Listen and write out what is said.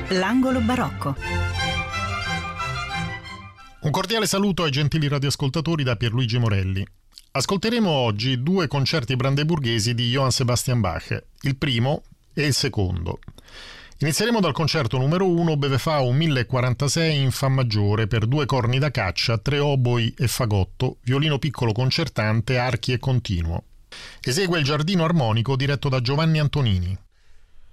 L'angolo barocco. Un cordiale saluto ai gentili radioascoltatori da Pierluigi Morelli. Ascolteremo oggi due concerti brandeburghesi di Johann Sebastian Bach, il primo e il secondo. Inizieremo dal concerto numero 1, BWV 1046 in Fa maggiore per due corni da caccia, tre oboi e fagotto, violino piccolo concertante, archi e continuo. Esegue il Giardino armonico diretto da Giovanni Antonini.